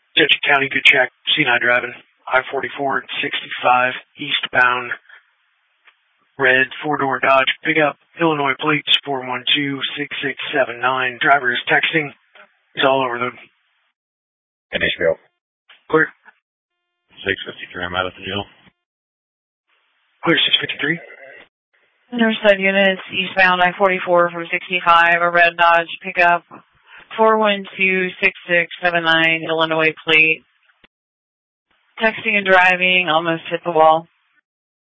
Judge County, good check. C9 driving. I-44 at 65 eastbound. Red four-door Dodge pickup. Illinois plates 412-6679. Driver is texting. He's all over the... NHVille. Clear. 653, I'm out of the jail. Clear 653. Northside units, eastbound I-44 from 65, a red Dodge pickup, 412-6679, Illinois plate. Texting and driving, almost hit the wall.